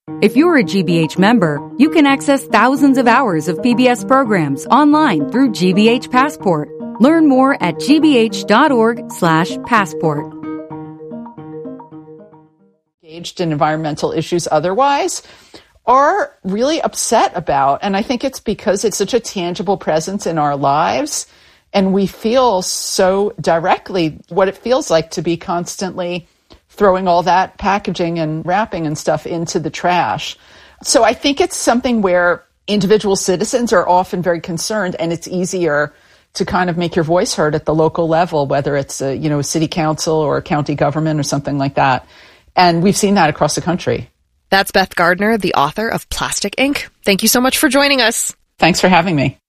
If you're a GBH member, you can access thousands of hours of PBS programs online through GBH Passport. Learn more at gbh.org/passport. Engaged in environmental issues otherwise are really upset about. And I think it's because it's such a tangible presence in our lives. And we feel so directly what it feels like to be constantly throwing all that packaging and wrapping and stuff into the trash. So I think it's something where individual citizens are often very concerned, and it's easier to kind of make your voice heard at the local level, whether it's a city council or a county government or something like that. And we've seen that across the country. That's Beth Gardner, the author of Plastic Ink. Thank you so much for joining us. Thanks for having me.